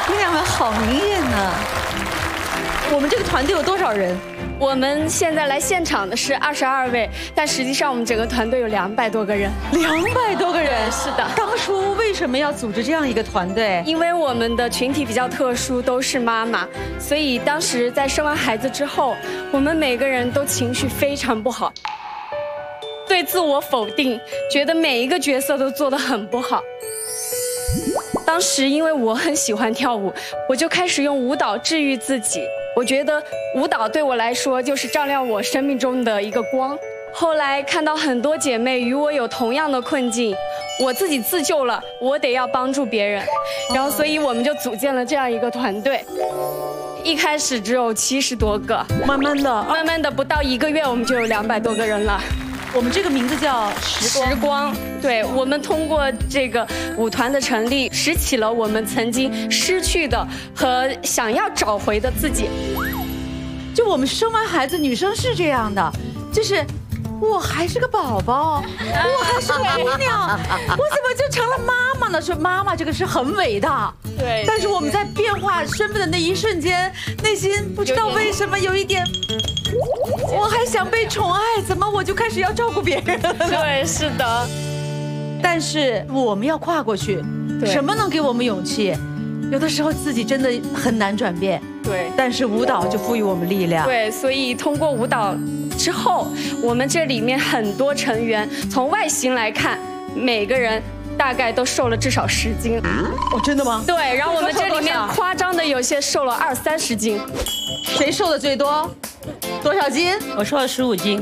姑娘们好明艳呢。我们这个团队有多少人？ 我们现在来现场的是22位，但实际上我们整个团队有200多个人。 200多个人， 是的。 当初为什么要组织这样一个团队？ 因为我们的群体比较特殊，都是妈妈，所以当时在生完孩子之后，我们每个人都情绪非常不好，对自我否定，觉得每一个角色都做得很不好。当时因为我很喜欢跳舞，我就开始用舞蹈治愈自己。我觉得舞蹈对我来说就是照亮我生命中的一个光。后来看到很多姐妹与我有同样的困境，我自己自救了，我得要帮助别人，然后所以我们就组建了这样一个团队。一开始只有70多个， 慢慢的不到1个月我们就有200多个人了。 我们这个名字叫时光。 对，我们通过这个舞团的成立，拾起了我们曾经失去的和想要找回的自己。 就我们生完孩子，女生是这样的，就是我还是个宝宝，我还是个姑娘，我怎么就成了妈妈呢？说妈妈这个是很伟大， 对。 但是我们在变化身份的那一瞬间，内心不知道为什么有一点。我还想被宠爱，怎么我就开始要照顾别人了？ 对，是的。 但是我们要跨过去，什么能给我们勇气？有的时候自己真的很难转变。 对， 但是舞蹈就赋予我们力量。 对，所以通过舞蹈之后，我们这里面很多成员从外形来看，每个人大概都瘦了至少10斤。 哦，真的吗？ 对，然后我们这里面夸张的有些瘦了20-30斤。 谁瘦的最多？多少斤？ 我瘦了15斤。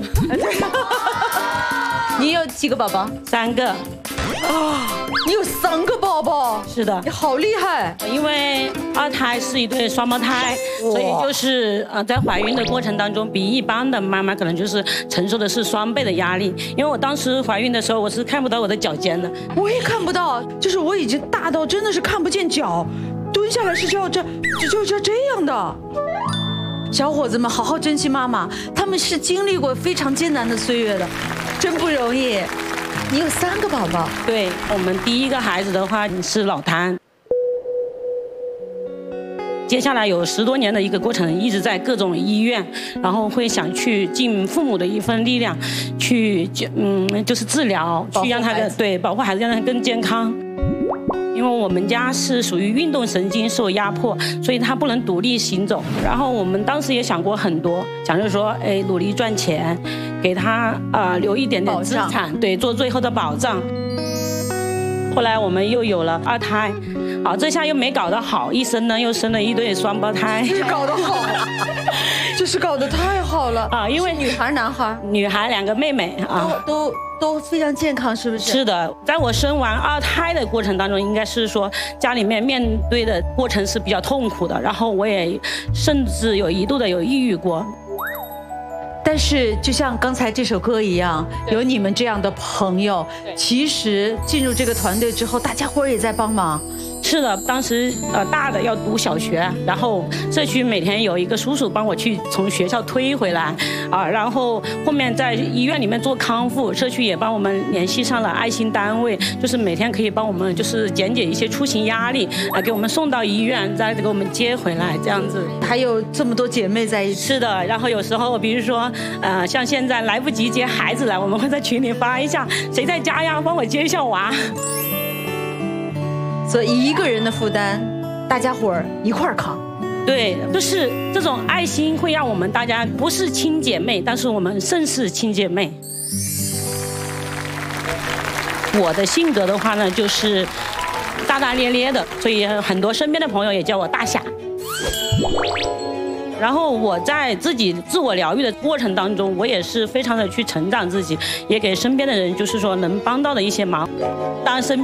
你有几个宝宝 ？3个。 你有3个宝宝？ 是的。 你好厉害！ 因为2胎是一对双胞胎，所以就是在怀孕的过程当中，比一般的妈妈可能就是承受的是双倍的压力。因为我当时怀孕的时候，我是看不到我的脚尖的。 我也看不到，就是我已经大到真的是看不见脚，蹲下来是就要这样的。小伙子们，好好珍惜妈妈，他们是经历过非常艰难的岁月的，真不容易。你有3个宝宝？ 对，我们第一个孩子的话是脑瘫，接下来有10多年的一个过程，一直在各种医院，然后会想去尽父母的一份力量，去就是治疗，去让他的保护孩子，让他更健康。因为我们家是属于运动神经受压迫，所以他不能独立行走。然后我们当时也想过很多，想着说，努力赚钱，给他留一点点资产，对，做最后的保障。后来我们又有了2胎，这下又没搞得好，一生呢又生了一对双胞胎。 这是搞得好，这是搞得太好了因为女孩男孩？女孩2个妹妹都非常健康，是不是？ 是的，在我生完2胎的过程当中，应该是说家里面面对的过程是比较痛苦的，然后我也甚至一度的有抑郁过。 但是就像刚才这首歌一样，有你们这样的朋友，其实进入这个团队之后，大家伙儿也在帮忙。 是的，当时大的要读小学，然后社区每天有一个叔叔帮我去从学校推回来，然后后面在医院里面做康复，社区也帮我们联系上了爱心单位，就是每天可以帮我们就是减解一些出行压力，给我们送到医院，再给我们接回来这样子。 还有这么多姐妹在一起。 是的，然后有时候比如说像现在来不及接孩子了，我们会在群里发一下谁在家呀，帮我接一下娃。 所以一个人的负担，大家伙儿一块儿扛。 对，就是这种爱心会让我们大家不是亲姐妹，但是我们甚是亲姐妹。我的性格的话呢，就是大大咧咧的，所以很多身边的朋友也叫我大侠。然后我在自己自我疗愈的过程当中，我也是非常的去成长自己，也给身边的人就是说能帮到的一些忙。当然身边